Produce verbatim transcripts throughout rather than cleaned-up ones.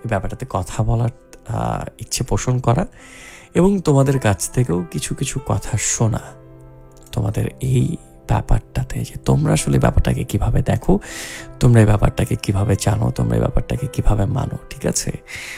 এই ব্যাপারটাতে কথা বলার ইচ্ছে পোষণ করা এবং তোমাদের কাছ থেকেও কিছু কিছু কথা শোনা, তোমাদের এই ব্যাপারটাতে যে তোমরা আসলে ব্যাপারটাকে কিভাবে দেখো, তোমরা এই ব্যাপারটাকে কিভাবে জানো, তোমরা এই ব্যাপারটাকে কিভাবে মানো, ঠিক আছে?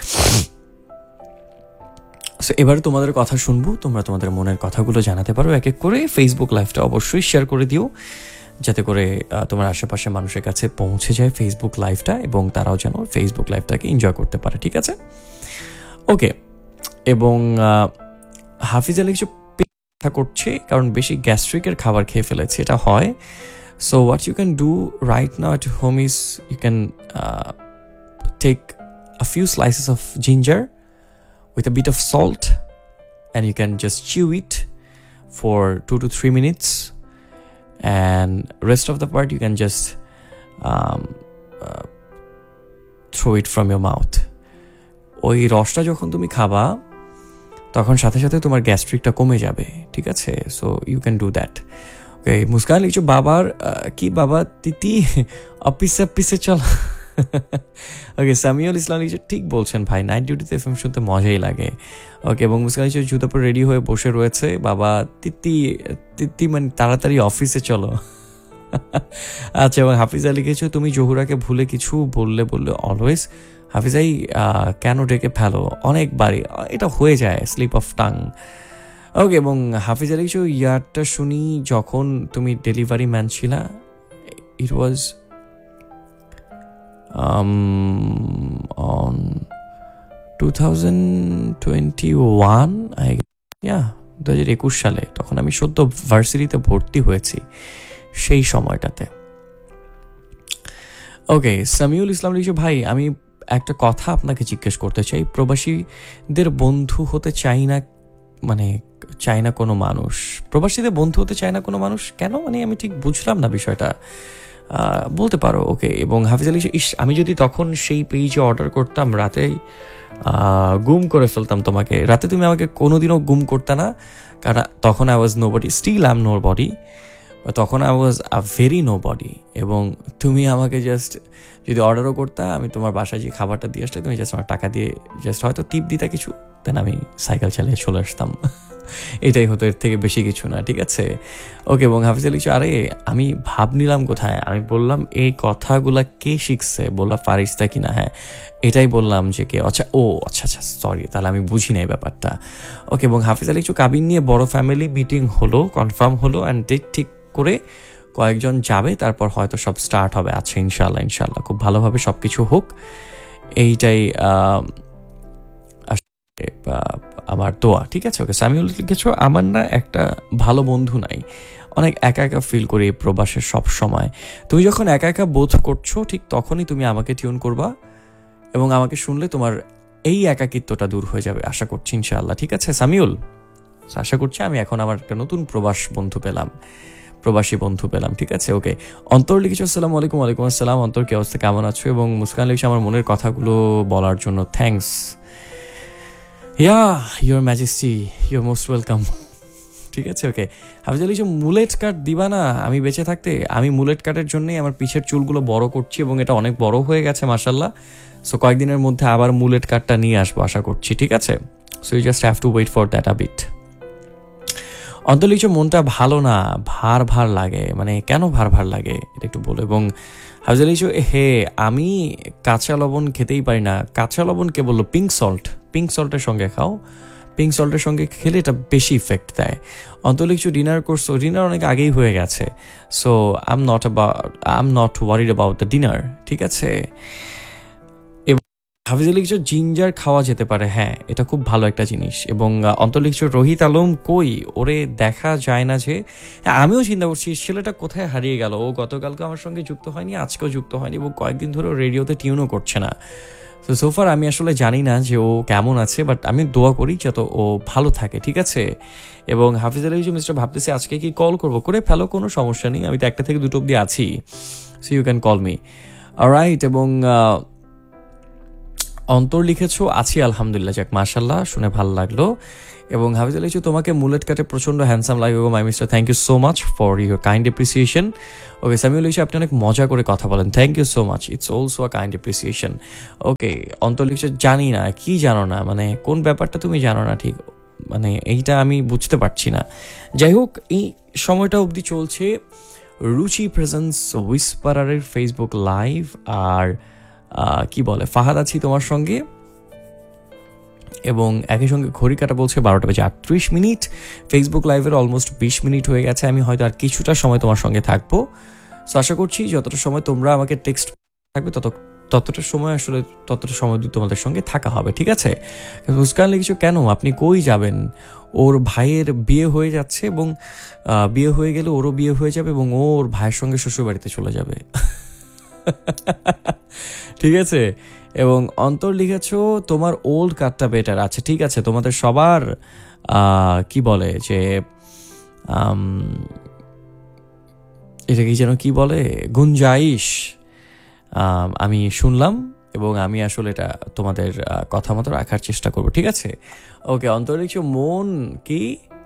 সো এবারে তোমাদের কথা শুনবো, তোমরা তোমাদের মনের কথাগুলো জানাতে পারো এক এক করে। ফেসবুক লাইভটা অবশ্যই শেয়ার করে দিও যাতে করে তোমার আশেপাশে মানুষের কাছে পৌঁছে যায় ফেসবুক লাইভটা, এবং তারাও যেন ফেসবুক লাইভটাকে এনজয় করতে পারে, ঠিক আছে? ওকে, এবং হাফিজ আলী কিছু পেট করছে কারণ বেশি গ্যাস্ট্রিকের খাবার খেয়ে ফেলেছে, এটা হয়। So what you can do right now at home is you can take a few slices of ginger with a bit of salt, and you can just chew it for two to three minutes, and rest of the part you can just um, uh, throw it from your mouth. ওই রসটা যখন তুমি খাবা তখন সাথে সাথে তোমার গ্যাস্ট্রিকটা কমে যাবে, ঠিক আছে? So you can do that. ওকে, মুস্কান লিখছো বাবার কি বাবা তিতি অফিসে অফিসে চল। ওকে, সামিউল ইসলাম লিখছে ঠিক বলছেন ভাই, নাইট ডিউটিতে এফএম শুনতে মজাই লাগে। ওকে, এবং মুস্কান লিখছে জুতো পরে রেডি হয়ে বসে রয়েছে, বাবা তিতি তিতি মানে তাড়াতাড়ি অফিসে চলো। আচ্ছা, এবং হাফিজা লিখেছো তুমি জহুরাকে ভুলে কিছু বললে বললে অলওয়েজ হাফিজাই কেন ডেকে ফেলো অনেকবারই, এটা হয়ে যায় স্লিপ অফ টাং। ওকে, এবং হাফিজা লিখেছো ইয়ারটা শুনি যখন তুমি ডেলিভারি ম্যান ছিলা, ইট ওয়াজ um on twenty twenty-one I yeah দু হাজার একুশ সালে, তখন আমি সদ্য ভার্সিটিতে ভর্তি হয়েছি সেই সময়টাতে। ওকে, সামিউল ইসলাম লিখছে ভাই আমি একটা কথা আপনাকে জিজ্ঞেস করতে চাই, প্রবাসীদের বন্ধু হতে চাই না, মানে চাই না কোনো মানুষ, প্রবাসীদের বন্ধু হতে চায় না কোনো মানুষ কেন, মানে আমি ঠিক বুঝলাম না বিষয়টা, বলতে পারো? ওকে, এবং হাফিজ আলী ইস আমি যদি তখন সেই পেজে অর্ডার করতাম রাতেই গুম করে ফেলতাম তোমাকে, রাতে তুমি আমাকে কোনোদিনও গুম করতে না, কারণ তখন I was no body, still I am no body, তখন I was a very no body, এবং তুমি আমাকে জাস্ট যদি অর্ডারও করতা, আমি তোমার বাসায় যে খাবারটা দিয়ে আসলে তুমি জাস্ট আমার টাকা দিয়ে জাস্ট হয়তো টিপ দিতা কিছু, দেন আমি সাইকেল চালিয়ে চলে আসতাম, এটাই হতো, এর থেকে বেশি কিছু না, ঠিক আছে? ওকে, এবং হাফিজ আলী আরে আমি ভাব নিলাম কোথায়, আমি বললাম এই কথাগুলা কে শিখছে, বললাম ফারিস্তা কিনা, হ্যাঁ এটাই বললাম যে কে, আচ্ছা ও আচ্ছা আচ্ছা সরি, তাহলে আমি বুঝি না এই ব্যাপারটা। ওকে, এবং হাফিজ আলী কাবিন নিয়ে বড় ফ্যামিলি মিটিং হলো, কনফার্ম হলো, অ্যান্ড ডেট ঠিক করে কয়েকজন যাবে, তারপর হয়তো সব স্টার্ট হবে। আচ্ছা, ইনশাল্লাহ ইনশাল্লাহ খুব ভালোভাবে সব কিছু হোক, এইটাই আমার দোয়া, ঠিক আছে? ওকে, সামিউল লিখেছো আমার না একটা ভালো বন্ধু নাই, অনেক একা একা ফিল করি প্রবাসের সব সময়, তুমি যখন একা একা বোধ করছো ঠিক তখনই তুমি আমাকে টিউন করবা, এবং আমাকে শুনলে তোমার এই একাকিত্বটা দূর হয়ে যাবে আশা করছি ইনশাআল্লাহ, ঠিক আছে সামিউল? আশা করছি আমি এখন আমার একটা নতুন প্রবাস বন্ধু পেলাম, প্রবাসী বন্ধু পেলাম, ঠিক আছে? ওকে, অন্তর লিখেছো আসসালামু আলাইকুম। ওয়ালাইকুম আসসালাম। অন্তর কি অবস্থা, কেমন আছো? এবং মুস্কান লিখেছো আমার মনের কথাগুলো বলার জন্য thanks. Yeah, your majesty, you're most welcome. ঠিক আছে? ওকে, হাফিজ আলী মুলেট কাট দিবা না আমি বেঁচে থাকতে? আমি মুলেট কাটের জন্যই আমার পিছের চুলগুলো বড় করছি, এবং এটা অনেক বড় হয়ে গেছে মাশাল্লাহ। সো কয়েকদিনের মধ্যে আবার মুলেট কাটটা নিয়ে আসবো আশা করছি, ঠিক আছে? So you just have to wait for that a bit. অন্তলিচ মনটা ভালো না, ভার ভার লাগে, মানে কেন ভার ভার লাগে এটা একটু বলো। এবং হাফিজ আলী হে আমি কাঁচা লবণ খেতেই পারি না। কাঁচা লবণ কে বললো? পিঙ্ক সল্ট, পিঙ্ক সল্টের সঙ্গে খাও, পিঙ্ক সল্টের সঙ্গে খেলে এটা বেশি ইফেক্ট দেয়। অন্তলিচ ডিনার করছো? ডিনার অনেক আগেই হয়ে গেছে। So I am not about I am not worried about the dinner, ঠিক আছে? হাফিজ লিখছো জিঞ্জার খাওয়া যেতে পারে, হ্যাঁ এটা খুব ভালো একটা জিনিস। এবং অন্তর লিখছো রোহিত আলম কই, ওরে দেখা যায় না যে। হ্যাঁ আমিও চিন্তা করছি ছেলেটা কোথায় হারিয়ে গেল। ও গতকালকে আমার সঙ্গে যুক্ত হয়নি, আজকেও যুক্ত হয়নি, এবং কয়েকদিন ধরে রেডিওতে টিউনও করছে না। তো সোফার আমি আসলে জানি না যে ও কেমন আছে, বাট আমি দোয়া করি যাতে ও ভালো থাকে, ঠিক আছে? এবং হাফিজ আলী মিস্টার ভাবতেছি আজকে কি কল করবো, করে ফেলো, কোনো সমস্যা নেই, আমি তো একটা থেকে দুটো অব্দি আছি, so you can call me, alright. এবং অন্তর লিখেছো আছি আলহামদুলিল্লাহ, যাক মাশাল্লাহ, শুনে ভালো লাগলো। এবং হাফিজুল লিখছো তোমাকে মুলেট কাটে প্রচন্ড হ্যান্ডসাম লাগে গো মাই mister, thank you so much for your kind appreciation. ওকে সামিউল লিখছো আপনি অনেক মজা করে কথা বলেন, thank you so much, it's also a kind appreciation. ওকে অন্তর লিখছো জানি না কি জানো না, মানে কোন ব্যাপারটা তুমি জানো না ঠিক, মানে এইটা আমি বুঝতে পারছি না। যাই হোক এই সময়টা অবধি চলছে রুচি প্রেজেন্স হুইসপারারের ফেসবুক লাইভ, আর কি বলে ফাহাদ আছি তোমার সঙ্গে, এবং একই সঙ্গে ঘড়ি কাটা বলছে বারোটা বেজে আটত্রিশ মিনিট। ফেসবুক লাইভের অলমোস্ট বিশ মিনিট হয়ে গেছে, আমি হয়তো আর কিছুটা সময় তোমার সঙ্গে থাকবো। সো আশা করছি যতটা সময় তোমরা আমাকে টেক্সট থাকবে তত ততটা সময় আসলে ততটা সময় তোমাদের সঙ্গে থাকা হবে, ঠিক আছে? মুস্কান লিখছো কেন আপনি কই যাবেন, ওর ভাইয়ের বিয়ে হয়ে যাচ্ছে এবং বিয়ে হয়ে গেলে ওরও বিয়ে হয়ে যাবে এবং ও ওর ভাইয়ের সঙ্গে শ্বশুর বাড়িতে চলে যাবে। ঠিক আছে। এবং অন্তর লিখেছ তোমার ওল্ড কার্ডটা বেটার। আচ্ছা ঠিক আছে, তোমাদের সবার কি বলে যে এটা কি যেন কি বলে গুঞ্জাইশ আমি শুনলাম, এবং আমি আসলে এটা তোমাদের কথা মতো রাখার চেষ্টা করবো, ঠিক আছে? ওকে অন্তর লিখছো মন কি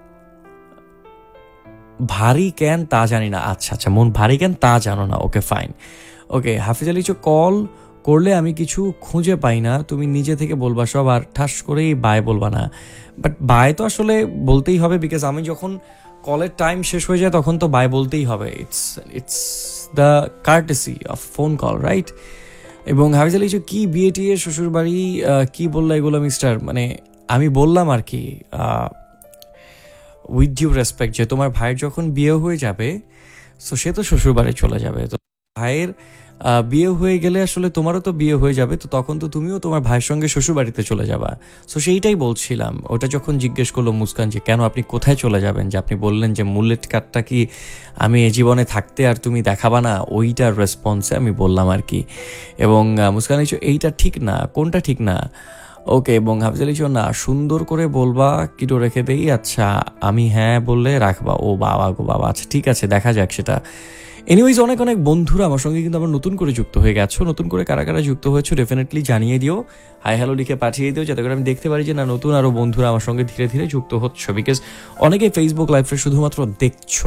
ভারী কেন তা জানি না। আচ্ছা আচ্ছা মন ভারী কেন তা জানো না, ওকে ফাইন। ওকে হাফিজা লিখছো কল করলে আমি কিছু খুঁজে পাই না, তুমি নিজে থেকে বলবা সব আর ঠাস করেই বাই বলবা না। বাট বাই তো আসলে বলতেই হবে, বিকজ আমি যখন কলের টাইম শেষ হয়ে যায় তখন তো বাই বলতেই হবে, it's it's the courtesy of phone call, right? এবং হাফিজা লিখছো কি বিয়ে টিয়ে শ্বশুর বাড়ি কি বললা এগুলো মিস্টার, মানে আমি বললাম আর কি উইথ ডিউ রেসপেক্ট যে তোমার ভাইয়ের যখন বিয়ে হয়ে যাবে সো সে তো শ্বশুর বাড়ি চলে যাবে, তো ভাইয়ের বিয়ে হয়ে গেলে আসলে তোমারও তো বিয়ে হয়ে যাবে, তো তখন তো তুমিও তোমার ভাইয়ের সঙ্গে শ্বশুর বাড়িতে চলে যাবা। সো সেইটাই বলছিলাম, ওটা যখন জিজ্ঞেস করলো মুস্কান যে কেন আপনি কোথায় চলে যাবেন, যে আপনি বললেন যে মুলেট কাটটা কি আমি এ জীবনে থাকতে আর তুমি দেখাবা না, ওইটার রেসপন্সে আমি বললাম আর কি। এবং মুস্কান লিখছো এইটা ঠিক না, কোনটা ঠিক না? ওকে এবং হাফিজা লিখছো না সুন্দর করে বলবা কিটো রেখে দেই, আচ্ছা আমি হ্যাঁ বললে রাখবা, ও বাবা গো বাবা, আচ্ছা ঠিক আছে দেখা যাক সেটা। এনিওয়েজ অনেক অনেক বন্ধুরা আমার সঙ্গে কিন্তু আবার নতুন করে যুক্ত হয়ে গেছো, নতুন করে কারা কারা যুক্ত হয়েছো ডেফিনেটলি জানিয়ে দিও, হাই হ্যালো লিখে পাঠিয়ে দিও, যাতে করে আমি দেখতে পারি যে না নতুন আরও বন্ধুরা আমার সঙ্গে ধীরে ধীরে যুক্ত হচ্ছ, বিকজ অনেকে ফেসবুক লাইভে শুধুমাত্র দেখছো।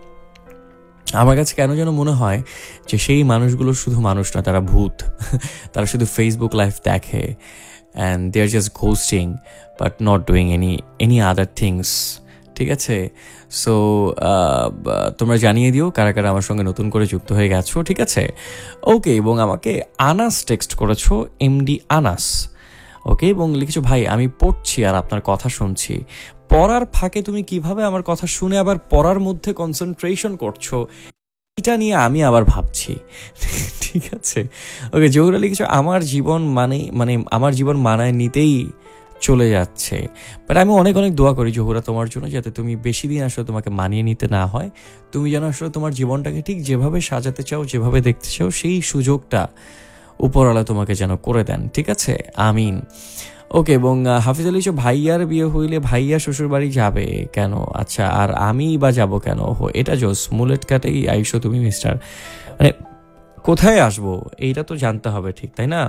আমার কাছে কেন যেন মনে হয় যে সেই মানুষগুলো শুধু মানুষ না, তারা ভূত, তারা শুধু ফেসবুক লাইভ দেখে and they R just ghosting but not doing any any other things, ঠিক আছে? সো তোমরা জানিয়ে দিও কারা কারা আমার সঙ্গে নতুন করে যুক্ত হয়ে গেছো, ঠিক আছে? ওকে এবং আমাকে আনাস টেক্সট করেছো, এমডি আনাস। ওকে এবং লিখেছো ভাই আমি পড়ছি আর আপনার কথা শুনছি, পড়ার ফাঁকে তুমি কিভাবে আমার কথা শুনে আবার পড়ার মধ্যে কনসেন্ট্রেশন করছো, এটা নিয়ে আমি আবার ভাবছি, ঠিক আছে? ওকে জহুরা লিখেছো আমার জীবন মানে মানে আমার জীবন মানায় নিতেই চলে যাচ্ছে, বাট আমি অনেক অনেক দোয়া করি জহুরা তোমার জন্য, যাতে তুমি বেশি দিন আসলে তোমাকে মানিয়ে নিতে না হয়, তুমি যেন আসলে তোমার জীবনটাকে ঠিক যেভাবে সাজাতে চাও যেভাবে দেখতে চাও সেই সুযোগটা উপরওয়ালা তোমাকে যেন করে দেন, ঠিক আছে? আমিন। ওকে এবং হাফিজ আলী ভাইয়ার বিয়ে হইলে ভাইয়া শ্বশুর বাড়ি যাবে কেন? আচ্ছা আর আমি বা যাব কেন? হো এটা জোস মুলেট কাটেই আইসো তুমি মিস্টার, মানে কোথায় আসবো এইটা তো জানতে হবে ঠিক, তাই না?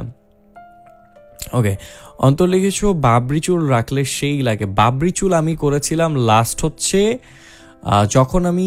ওকে অন্তর লিখেছো বাবরি চুল রাখলে সেই লাগে। বাবরি চুল আমি করেছিলাম লাস্ট হচ্ছে যখন আমি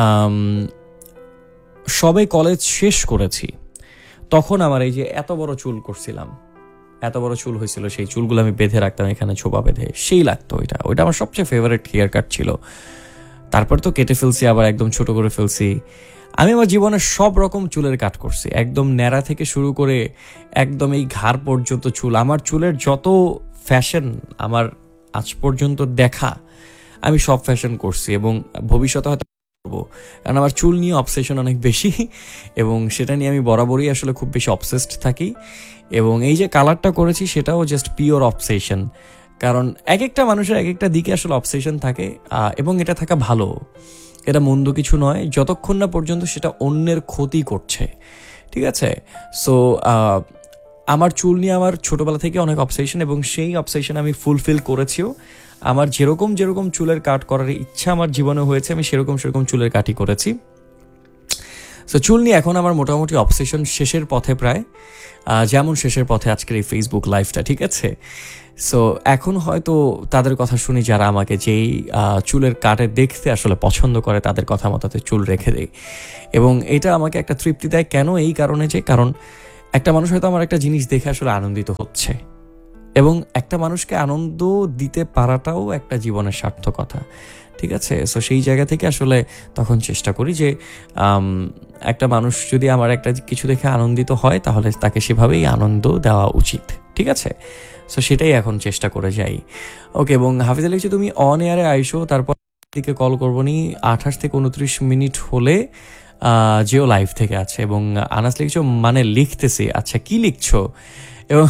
সবে কলেজ শেষ করেছি, তখন আমার এই যে এত বড় চুল করছিলাম, এত বড় চুল হয়েছিল, সেই চুলগুলো আমি বেঁধে রাখতাম এখানে ছোপা বেঁধে, সেই লাগতো ওইটা, ওইটা আমার সবচেয়ে ফেভারিট হেয়ার কাট ছিল। তারপর তো কেটে ফেলছি, আবার একদম ছোট করে ফেলছি। আমি আমার জীবনে সব রকম চুলের কাট করছি, একদম ন্যাড়া থেকে শুরু করে একদম এই ঘাড় পর্যন্ত চুল। আমার চুলের যত ফ্যাশন আমার আজ পর্যন্ত দেখা আমি সব ফ্যাশন করছি এবং ভবিষ্যতে হয়তো করবো, কারণ আমার চুল নিয়ে অবসেশন অনেক বেশি এবং সেটা নিয়ে আমি বরাবরই আসলে খুব বেশি অবসেসড থাকি। এবং এই যে কালারটা করেছি সেটাও জাস্ট পিওর অবসেশন, কারণ এক একটা মানুষের এক একটা দিকে আসলে অবসেশন থাকে এবং এটা থাকা ভালো, এটা মন্দ কিছু নয় যতক্ষণ না পর্যন্ত সেটা অন্যের ক্ষতি করছে, ঠিক আছে? সো আমার চুল নিয়ে আমার ছোটবেলা থেকে অনেক অবসেশন এবং সেই অবসেশন আমি ফুলফিল করেছিও। আমার যেরকম যেরকম চুলের কাট করার ইচ্ছা আমার জীবনে হয়েছে আমি সেরকম সেরকম চুলের কাটই করেছি। সো চুল নিয়ে এখন আমার মোটামুটি অবসেশন শেষের পথে প্রায়, যেমন শেষের পথে আজকের এই ফেসবুক লাইভটা, ঠিক আছে? সো এখন হয়তো তাদের কথা শুনি যারা আমাকে যেই চুলের কাটে দেখতে আসলে পছন্দ করে, তাদের কথা মতো চুল রেখে দেয়, এবং এটা আমাকে একটা তৃপ্তি দেয়। কেন? এই কারণে যে, কারণ একটা মানুষ হয়তো আমার একটা জিনিস দেখে আসলে আনন্দিত হচ্ছে, এবং একটা মানুষকে আনন্দ দিতে পারাটাও একটা জীবনের সার্থকতা, ঠিক আছে? সো সেই জায়গা থেকে আসলে তখন চেষ্টা করি যে একটা মানুষ যদি আমার একটা কিছু দেখে আনন্দিত হয় তাহলে তাকে সেভাবেই আনন্দ দেওয়া উচিত, ঠিক আছে? সো সেটাই এখন চেষ্টা করে যাই। ওকে, এবং হাফিজা লিখছো তুমি অন এয়ারে আইসো, তারপর দিকে কল করবো নি, আঠাশ থেকে উনত্রিশ মিনিট হলে যেও লাইভ থেকে আছে। এবং আনাস লিখছো মানে লিখতেছি, আচ্ছা কি লিখছো? এবং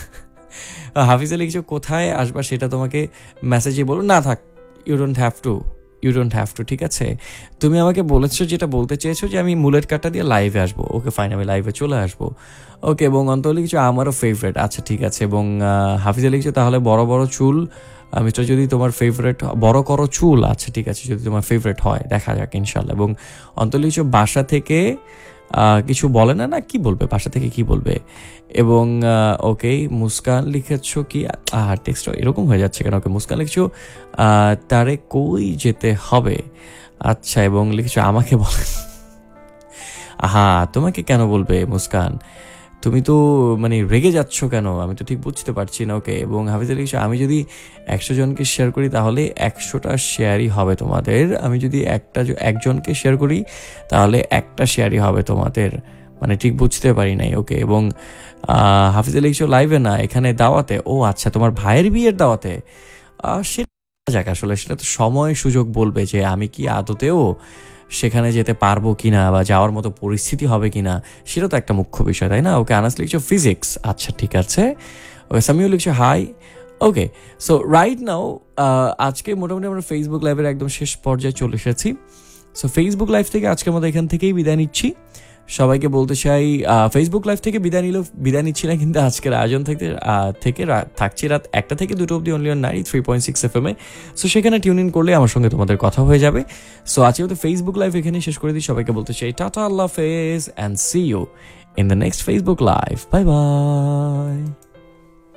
হাফিজা লিখছো কোথায় আসবা সেটা তোমাকে মেসেজে বলো, না থাক, you don't have to you don't have to ঠিক আছে? তুমি আমাকে বলেছো, যেটা বলতে চেয়েছো যে আমি মুলের কাটটা দিয়ে লাইভে আসবো, ওকে ফাইন, আমি লাইভে চলে আসবো। ওকে, এবং অন্তর লিখছো আমারও ফেভারেট, আচ্ছা ঠিক আছে। এবং হাফিজা লিখছো তাহলে বড় বড় চুল মিস্টার যদি তোমার ফেভারেট, বড় করো চুল, আচ্ছা ঠিক আছে, যদি তোমার ফেভারেট হয় দেখা যাক ইনশাল্লাহ। এবং অন্তর লিখছো বাসা থেকে কিছু বলে না, না কি বলবে, বাসা থেকে কি বলবে? এবং ওকে, মুস্কান লিখেছ কি, আর টেক্সট এরকম হয়ে যাচ্ছে কেন? ওকে, মুস্কান লিখছো তারে কই যেতে হবে, আচ্ছা। এবং লিখছো আমাকে বলে, হ্যাঁ তোমাকে কেন বলবে মুস্কান, তুমি তো মানে রেগে যাচ্ছ কেন, আমি তো ঠিক বুঝতে পারছি না। ওকে, এবং হাফিজা লিখছো আমি যদি একশো জনকে শেয়ার করি তাহলে একশোটা শেয়ারই হবে তোমাদের, আমি যদি একটা একজনকে শেয়ার করি তাহলে একটা শেয়ারই হবে তোমাদের, মানে ঠিক বুঝতে পারি নাই। ওকে, এবং হাফিজা লিখছো লাইভে না, এখানে দাওয়াতে, ও আচ্ছা তোমার ভাইয়ের বিয়ের দাওয়াতে, সেটা যাক, আসলে সেটা তো সময় সুযোগ বলবে যে আমি কি আদতেও সেখানে যেতে পারবো কিনা বা যাওয়ার মতো পরিস্থিতি হবে কিনা, সেটা তো একটা মুখ্য বিষয়, তাই না? ওকে, আনাস লিখছো ফিজিক্স, আচ্ছা ঠিক আছে। ওকে, সামিও লিখছো হাই। ওকে, সো রাইট নাও আজকে মোটামুটি আমরা ফেসবুক লাইভের একদম শেষ পর্যায়ে চলে এসেছি। সো ফেসবুক লাইভ থেকে আজকের মতো এখান থেকেই বিদায় নিচ্ছি। সবাইকে বলতে চাই ফেসবুক লাইভ থেকে বিদায় নিলেও বিদায় নিচ্ছি না, কিন্তু আজকের আয়োজন থেকে থেকে থাকছি রাত একটা থেকে দুটো অব্দি only on ninety three point six F M A. So সেখানে টিউন ইন করলে আমার সঙ্গে তোমাদের কথা হয়ে যাবে। সো আজকে তো ফেসবুক লাইভ এখানেই শেষ করে দিই। সবাইকে বলতে চাই টাটা, আল্লাহ হাফেজ, and C you in the next Facebook live. Bye bye.